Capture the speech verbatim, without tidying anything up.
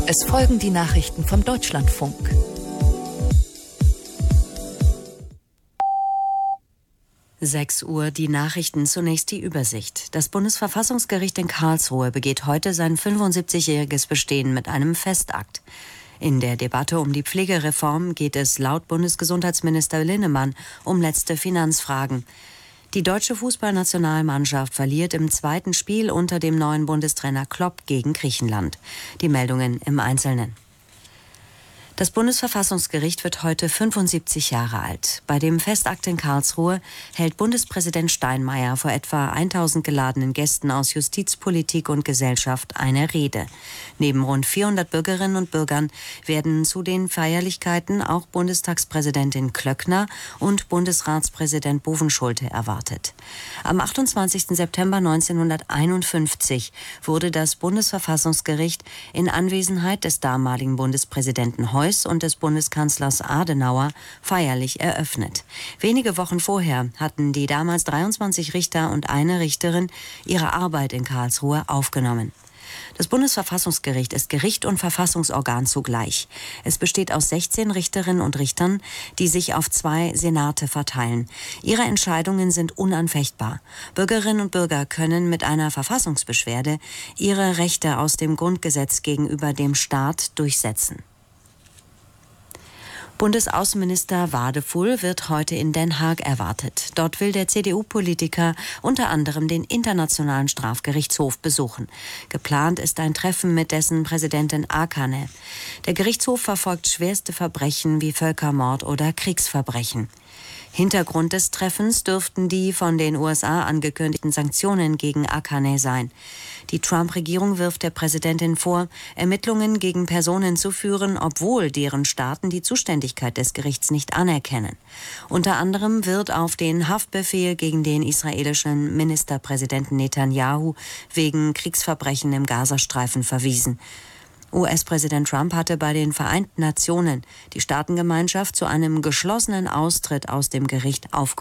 Es folgen die Nachrichten vom Deutschlandfunk. sechs Uhr, die Nachrichten, zunächst die Übersicht. Das Bundesverfassungsgericht in Karlsruhe begeht heute sein fünfundsiebzigjähriges Bestehen mit einem Festakt. In der Debatte um die Pflegereform geht es laut Bundesgesundheitsminister Linnemann um letzte Finanzfragen. Die deutsche Fußballnationalmannschaft verliert im zweiten Spiel unter dem neuen Bundestrainer Klopp gegen Griechenland. Die Meldungen im Einzelnen. Das Bundesverfassungsgericht wird heute fünfundsiebzig Jahre alt. Bei dem Festakt in Karlsruhe hält Bundespräsident Steinmeier vor etwa tausend geladenen Gästen aus Justiz, Politik und Gesellschaft eine Rede. Neben rund vierhundert Bürgerinnen und Bürgern werden zu den Feierlichkeiten auch Bundestagspräsidentin Klöckner und Bundesratspräsident Bovenschulte erwartet. Am achtundzwanzigsten September neunzehnhunderteinundfünfzig wurde das Bundesverfassungsgericht in Anwesenheit des damaligen Bundespräsidenten Heuss und des Bundeskanzlers Adenauer feierlich eröffnet. Wenige Wochen vorher hatten die damals dreiundzwanzig Richter und eine Richterin ihre Arbeit in Karlsruhe aufgenommen. Das Bundesverfassungsgericht ist Gericht und Verfassungsorgan zugleich. Es besteht aus sechzehn Richterinnen und Richtern, die sich auf zwei Senate verteilen. Ihre Entscheidungen sind unanfechtbar. Bürgerinnen und Bürger können mit einer Verfassungsbeschwerde ihre Rechte aus dem Grundgesetz gegenüber dem Staat durchsetzen. Bundesaußenminister Wadefull wird heute in Den Haag erwartet. Dort will der C D U-Politiker unter anderem den Internationalen Strafgerichtshof besuchen. Geplant ist ein Treffen mit dessen Präsidentin Akane. Der Gerichtshof verfolgt schwerste Verbrechen wie Völkermord oder Kriegsverbrechen. Hintergrund des Treffens dürften die von den U S A angekündigten Sanktionen gegen Akane sein. Die Trump-Regierung wirft der Präsidentin vor, Ermittlungen gegen Personen zu führen, obwohl deren Staaten die Zuständigkeit des Gerichts nicht anerkennen. Unter anderem wird auf den Haftbefehl gegen den israelischen Ministerpräsidenten Netanyahu wegen Kriegsverbrechen im Gazastreifen verwiesen. U S-Präsident Trump hatte bei den Vereinten Nationen die Staatengemeinschaft zu einem geschlossenen Austritt aus dem Gericht aufgerufen.